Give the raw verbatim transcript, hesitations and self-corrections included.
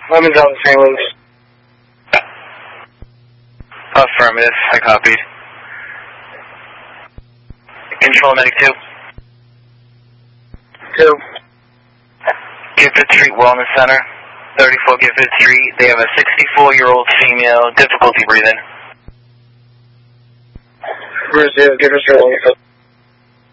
Lemons out in Saint Louis. Affirmative, I copied. Control medic two. Two. Gifford Street Wellness Center, thirty-four Gifford Street. They have a sixty-four-year-old female, difficulty breathing. Bruce, yeah, Gifford Street Wellness Center.